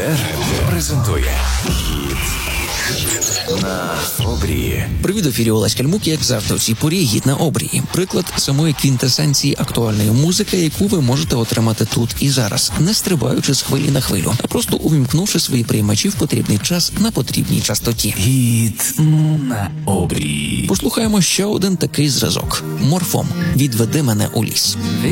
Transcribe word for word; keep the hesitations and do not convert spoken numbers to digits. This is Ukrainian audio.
ГДР презентує гід на обрії. Привіт, ефірі Олесь Кальмук, як завжди у цій порі гід на обрії. Приклад самої квінтесенції актуальної музики, яку ви можете отримати тут і зараз, не стрибаючи з хвилі на хвилю, а просто увімкнувши свої приймачі в потрібний час на потрібній частоті. Гід на обрії. Послухаємо ще один такий зразок. Морфом. Відведи мене у ліс.